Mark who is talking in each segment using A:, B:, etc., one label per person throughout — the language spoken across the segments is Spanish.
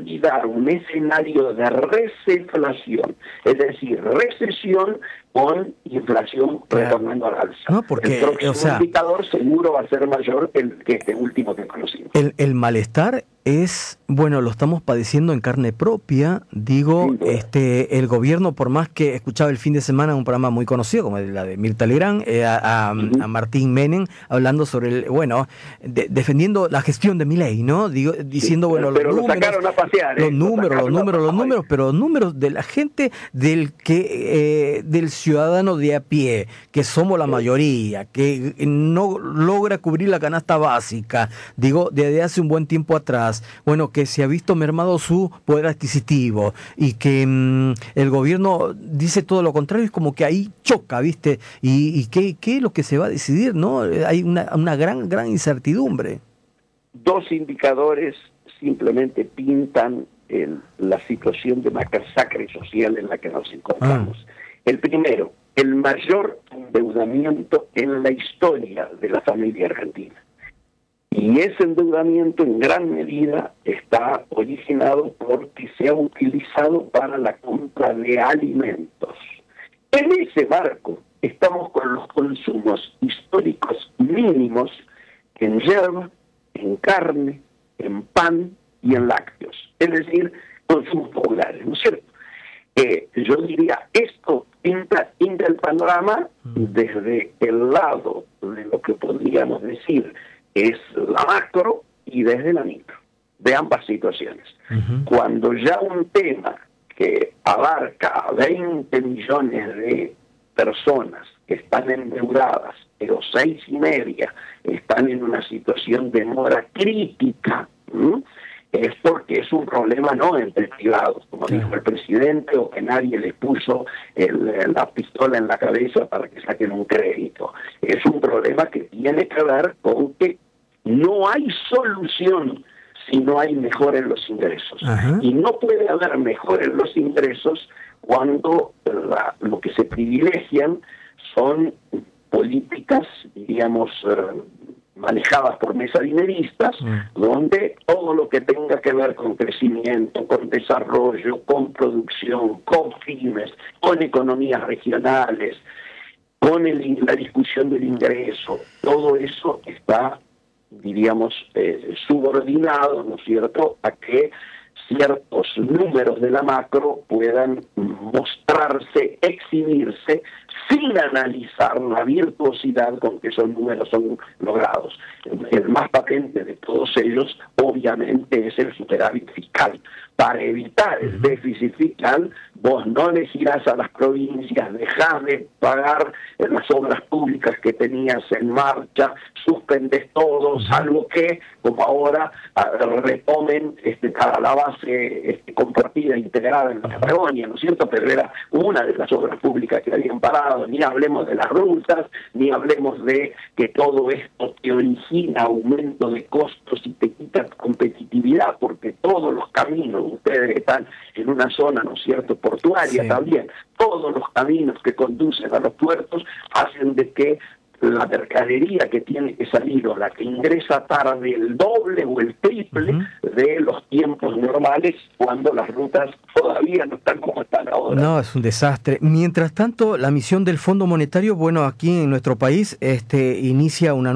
A: consolidar un escenario de receflación, es decir, recesión con inflación retornando al alza.
B: No, porque,
A: el próximo indicador seguro va a ser mayor que este último que conocimos.
B: El malestar es, bueno, lo estamos padeciendo en carne propia, digo, el gobierno, por más que escuchaba el fin de semana un programa muy conocido, como la de Mirta Legrand, a Martín Menem, hablando sobre, defendiendo la gestión de Milei, ¿no? Diciendo, bueno,
A: pero los números, lo sacaron a pasear,
B: los números, pero números de la gente, del ciudadano de a pie, que somos la mayoría, que no logra cubrir la canasta básica, digo, desde hace un buen tiempo atrás, bueno, que se ha visto mermado su poder adquisitivo y que el gobierno dice todo lo contrario, es como que ahí choca, ¿viste? Y ¿qué es lo que se va a decidir, no? Hay una gran incertidumbre.
A: Dos indicadores simplemente pintan la situación de masacre social en la que nos encontramos. El primero, el mayor endeudamiento en la historia de la familia argentina. Y ese endeudamiento en gran medida está originado porque se ha utilizado para la compra de alimentos. En ese marco estamos con los consumos históricos mínimos en yerba, en carne, en pan y en lácteos. Es decir, consumos populares, ¿no es cierto? Yo diría, esto pinta el panorama desde el lado de lo que podríamos decir es la macro y desde la micro, de ambas situaciones. Cuando ya un tema que abarca a 20 millones de personas que están endeudadas, pero 6,5 están en una situación de mora crítica, es porque es un problema no entre privados, como dijo el presidente, o que nadie les puso la pistola en la cabeza para que saquen un crédito. Es un problema que tiene que ver con que no hay solución si no hay mejora en los ingresos. Y no puede haber mejora en los ingresos cuando lo que se privilegian son políticas, diríamos, manejadas por mesadineristas, donde todo lo que tenga que ver con crecimiento, con desarrollo, con producción, con pymes, con economías regionales, con la discusión del ingreso, todo eso está, diríamos, subordinado, ¿no es cierto?, a que ciertos números de la macro puedan mostrarse, exhibirse, sin analizar la virtuosidad con que esos números son logrados. El más patente de todos ellos, obviamente, es el superávit fiscal. Para evitar el déficit fiscal, vos no le girás a las provincias, dejás de pagar las obras públicas que tenías en marcha, suspendes todo, salvo que, como ahora, retomen para la base compartida, integrada en la Patagonia, ¿no es cierto? Pero era una de las obras públicas que habían parado. Ni hablemos de las rutas, ni hablemos de que todo esto te origina aumento de costos y te quita competitividad, porque todos los caminos, ustedes están en una zona, ¿no es cierto?, portuaria también, todos los caminos que conducen a los puertos hacen de que la mercadería que tiene que salir o la que ingresa tarde el doble o el triple de los tiempos normales cuando las rutas todavía no están como están ahora.
B: No, es un desastre. Mientras tanto, la misión del Fondo Monetario, bueno, aquí en nuestro país inicia una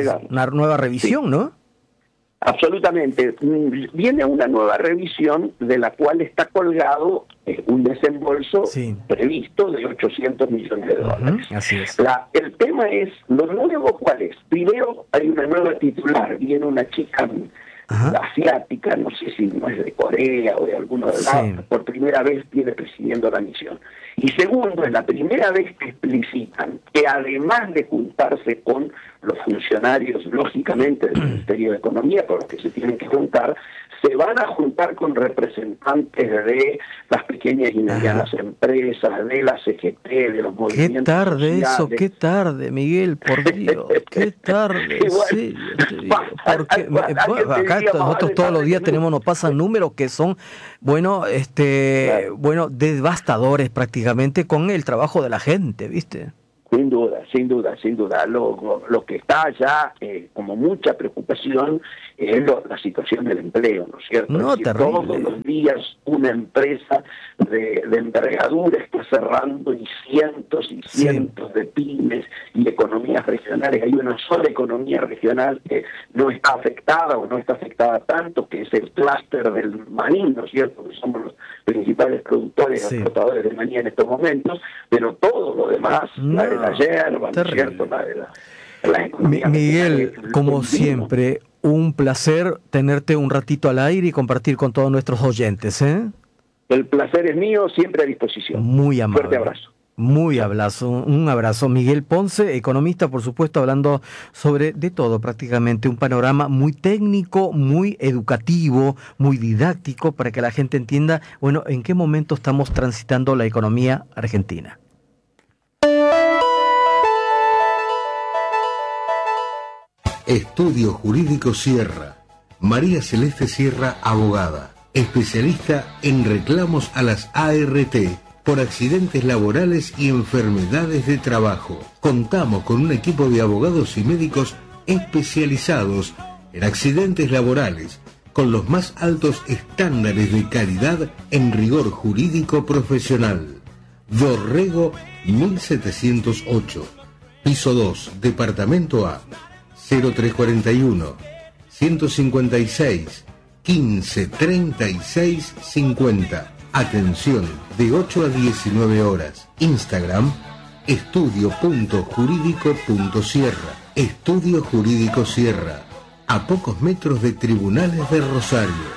B: nueva revisión, ¿no?
A: Absolutamente. Viene una nueva revisión de la cual está colgado un desembolso previsto de 800 millones de dólares.
B: Así es.
A: El tema es, lo nuevo, ¿cuál es? Primero, hay una nueva titular, viene una chica asiática, no sé si no es de Corea o de alguno de lados, por primera vez viene presidiendo la misión. Y segundo, es la primera vez que explicitan que además de juntarse con los funcionarios, lógicamente, del Ministerio de Economía, con los que se tienen que juntar, se van a juntar con representantes de las pequeñas y medianas empresas, de la CGT, de los movimientos
B: Qué tarde
A: sociales.
B: eso, qué tarde, Miguel, por Dios, qué tarde, sí, porque acá nosotros todos los días nos pasan números que son, bueno, devastadores prácticamente con el trabajo de la gente, ¿viste?
A: Sin duda, sin duda. Lo que está ya como mucha preocupación es la situación del empleo, ¿no es cierto?
B: No,
A: es decir, todos los días una empresa de envergadura está cerrando y cientos de pymes y economías regionales. Hay una sola economía regional que no está afectada o no está afectada tanto, que es el clúster del maní, ¿no es cierto? Que somos los principales productores y exportadores de maní en estos momentos, pero todo lo demás, la de la yerba, ¿no es cierto? La de la economía
B: Miguel, como siempre, un placer tenerte un ratito al aire y compartir con todos nuestros oyentes, ¿eh?
A: El placer es mío, siempre a disposición.
B: Muy amable.
A: Fuerte abrazo.
B: Un abrazo. Miguel Ponce, economista, por supuesto, hablando sobre de todo prácticamente, un panorama muy técnico, muy educativo, muy didáctico, para que la gente entienda, bueno, en qué momento estamos transitando la economía argentina.
C: Estudio Jurídico Sierra. María Celeste Sierra, abogada, especialista en reclamos a las ART por accidentes laborales y enfermedades de trabajo. Contamos con un equipo de abogados y médicos especializados en accidentes laborales, con los más altos estándares de calidad en rigor jurídico profesional. Dorrego 1708, piso 2, departamento A, 0341 156 15 36 50. Atención, de 8 a 19 horas. Instagram, estudio.jurídico.sierra. Estudio Jurídico Sierra, a pocos metros de Tribunales de Rosario.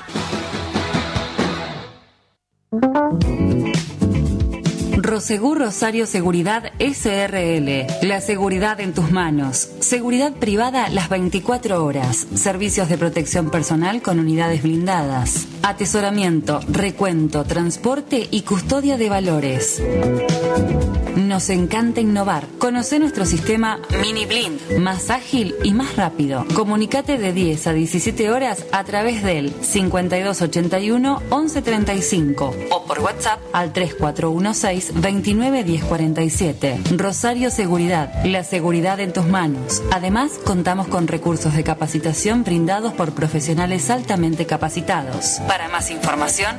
D: Prosegur Rosario Seguridad SRL. La seguridad en tus manos. Seguridad privada las 24 horas. Servicios de protección personal con unidades blindadas. Atesoramiento, recuento, transporte y custodia de valores. Nos encanta innovar. Conoce nuestro sistema Mini Blind, más ágil y más rápido. Comunicate de 10 a 17 horas a través del 5281 1135 o por WhatsApp al 3416 29 1047. Rosario Seguridad, la seguridad en tus manos. Además, contamos con recursos de capacitación brindados por profesionales altamente capacitados. Para más información,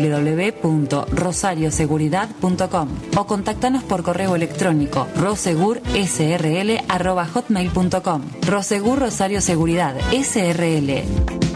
D: www.rosarioseguridad.com o contáctanos por correo electrónico rosegursrl@hotmail.com. Rosegur Rosario Seguridad SRL.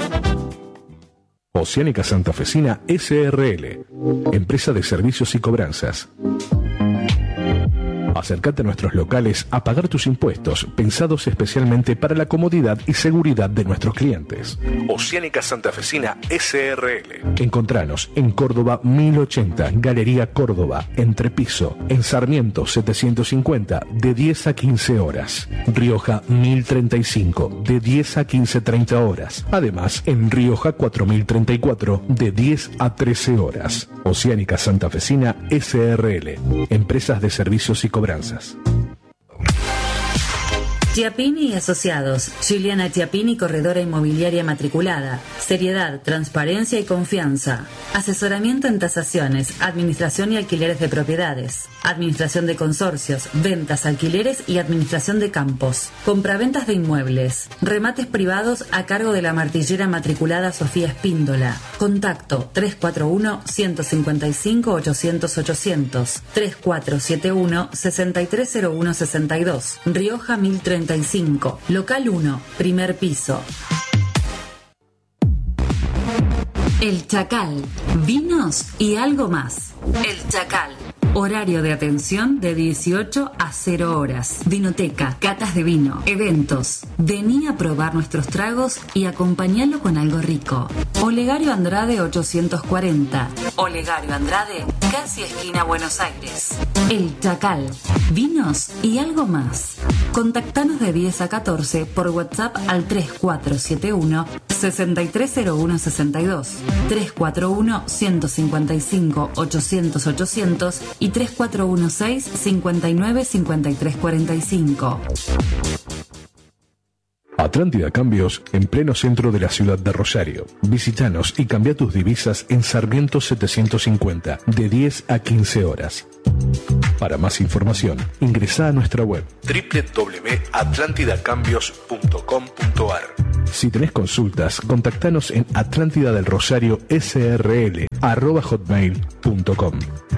E: Oceánica Santafesina SRL, empresa de servicios y cobranzas. Acércate a nuestros locales a pagar tus impuestos, pensados especialmente para la comodidad y seguridad de nuestros clientes. Oceánica Santafesina SRL. Encontranos en Córdoba 1080, Galería Córdoba, Entrepiso, en Sarmiento 750, de 10 a 15 horas. Rioja 1035, de 10 a 15:30 horas. Además, en Rioja 4034, de 10 a 13 horas. Oceánica Santafesina SRL, empresas de servicios y cobranzas.
D: Chiappini y Asociados. Juliana Chiappini, corredora inmobiliaria matriculada. Seriedad, transparencia y confianza. Asesoramiento en tasaciones, administración y alquileres de propiedades. Administración de consorcios, ventas, alquileres y administración de campos. Compraventas de inmuebles. Remates privados a cargo de la martillera matriculada Sofía Espíndola. Contacto 341-155-800-800. 3471-630162. Rioja 1035. Local 1, primer piso. El Chacal, vinos y algo más. El Chacal. Horario de atención de 18 a 0 horas. Vinoteca, catas de vino, eventos. Vení a probar nuestros tragos y acompañalo con algo rico. Olegario Andrade 840. Olegario Andrade, casi esquina Buenos Aires. El Chacal, vinos y algo más. Contactanos de 10 a 14 por WhatsApp al 3471 630162, 341 155 800 800 y 3416 59 53 45.
E: Atlántida Cambios, en pleno centro de la ciudad de Rosario. Visítanos y cambia tus divisas en Sarmiento 750, de 10 a 15 horas. Para más información, ingresá a nuestra web www.atlantidacambios.com.ar. Si tenés consultas, contactanos en atlantidadelrosario@hotmail.com.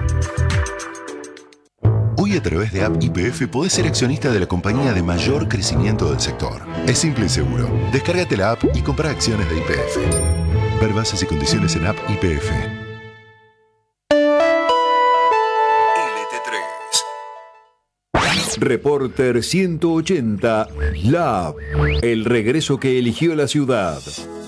F: Hoy a través de App YPF podés ser accionista de la compañía de mayor crecimiento del sector. Es simple y seguro. Descárgate la app y compra acciones de YPF. Ver bases y condiciones en App YPF.
G: Reporter 180 Lab. El regreso que eligió la ciudad.